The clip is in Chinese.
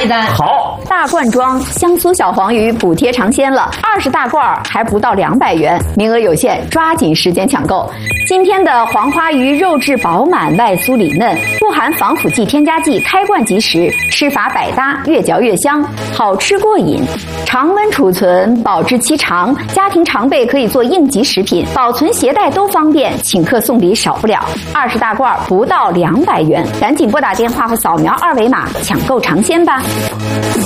一单。 好， 大罐装香酥小黄鱼补贴尝鲜了，20大罐还不到200元，名额有限，抓紧时间抢购。今天的黄花鱼肉质饱满，外酥里嫩，不含防腐剂、添加剂，开罐即食，吃法百搭，越嚼越香，好吃过瘾。常温储存，保质期长，家庭常备可以做应急食品，保存携带都方便，请客送礼少不了。20大罐不到200元，赶紧拨打电话或扫描2维码抢购尝鲜吧。